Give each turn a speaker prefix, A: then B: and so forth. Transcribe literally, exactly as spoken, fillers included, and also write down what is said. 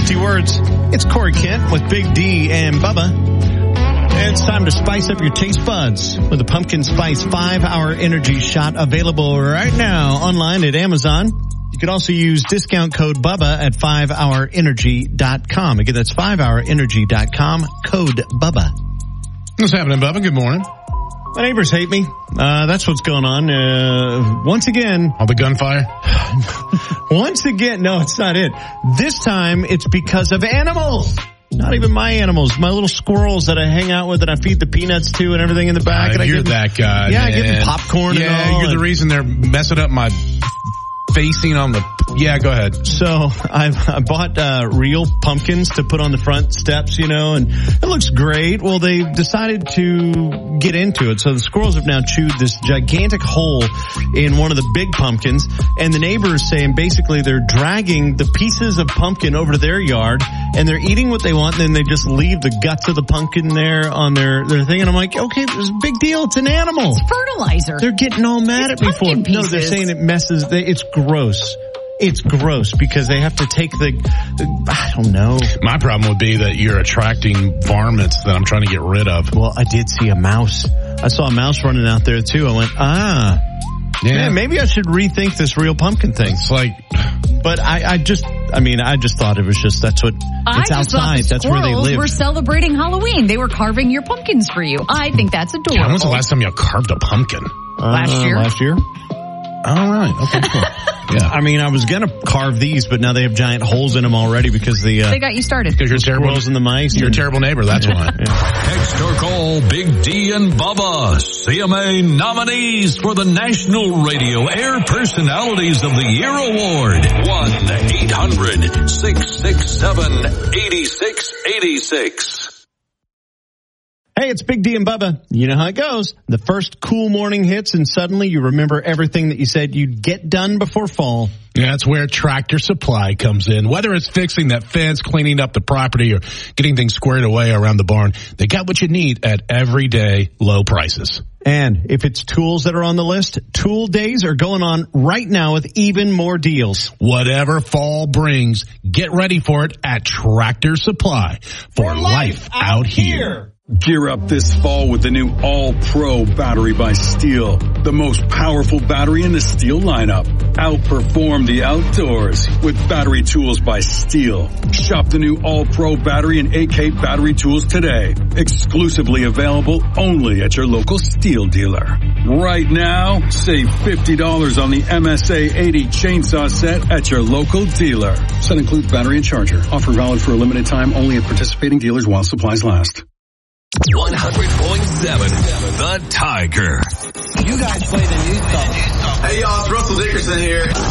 A: Empty words. It's Corey Kent with Big D and Bubba. It's time to spice up your taste buds with a pumpkin spice five-hour energy shot available right now online at Amazon. You can also use discount code Bubba at five hour energy dot com. Again, that's five hour energy dot com, code Bubba.
B: What's happening, Bubba? Good morning.
A: My neighbors hate me. Uh, that's what's going on. Uh, once again.
B: All the gunfire?
A: Once again. No, it's not it. This time it's because of animals. Not even my animals. My little squirrels that I hang out with and I feed the peanuts to and everything in the back.
B: Uh,
A: and I
B: you're
A: give
B: that
A: them,
B: guy.
A: Yeah,
B: man.
A: I give them popcorn
B: yeah,
A: and all.
B: Yeah, you're
A: and
B: the reason they're messing up my facing on the... Yeah, go ahead.
A: So I, I bought uh, real pumpkins to put on the front steps, you know, and it looks great. Well, they decided to get into it. So the squirrels have now chewed this gigantic hole in one of the big pumpkins. And the neighbor is saying basically they're dragging the pieces of pumpkin over to their yard and they're eating what they want. And then they just leave the guts of the pumpkin there on their, their thing. And I'm like, okay, it's a big deal. It's an animal.
C: It's fertilizer.
A: They're getting all mad
C: it's
A: at me for it.
C: Pieces.
A: No, they're saying it messes. They, it's gross. It's gross because they have to take the, the, I don't know.
B: My problem would be that you're attracting varmints that I'm trying to get rid of.
A: Well, I did see a mouse. I saw a mouse running out there too. I went, ah, yeah, man, maybe I should rethink this real pumpkin thing.
B: It's like,
A: but I, I just, I mean, I just thought it was just, that's what, it's
C: I
A: outside.
C: The
A: that's where they live.
C: We're celebrating Halloween. They were carving your pumpkins for you. I think that's adorable.
B: When was the last time you carved a pumpkin?
C: Last
A: uh,
C: year.
A: Last year.
B: All right. Okay, cool.
A: Yeah. I mean, I was going to carve these, but now they have giant holes in them already because the, uh,
C: they got you started.
B: Because you're terrible.
A: And the mice.
B: You're a terrible neighbor. That's why.
D: Yeah. Text or call Big D and Bubba, C M A nominees for the National Radio Air Personalities of the Year Award. one eight hundred six six seven eight six eight six.
A: Hey, it's Big D and Bubba. You know how it goes. The first cool morning hits and suddenly you remember everything that you said you'd get done before fall.
B: Yeah, that's where Tractor Supply comes in. Whether it's fixing that fence, cleaning up the property, or getting things squared away around the barn, they got what you need at everyday low prices.
A: And if it's tools that are on the list, Tool Days are going on right now with even more deals.
B: Whatever fall brings, get ready for it at Tractor Supply for, for life, life out here. here.
E: Gear up this fall with the new All-Pro battery by Steel. The most powerful battery in the Steel lineup. Outperform the outdoors with battery tools by Steel. Shop the new All-Pro battery and A K battery tools today. Exclusively available only at your local Steel dealer. Right now, save fifty dollars on the M S A eighty chainsaw set at your local dealer. Set includes battery and charger. Offer valid for a limited time only at participating dealers while supplies last.
D: one hundred point seven The Tiger.
F: You guys play the news song. Hey y'all, it's Russell Dickerson here.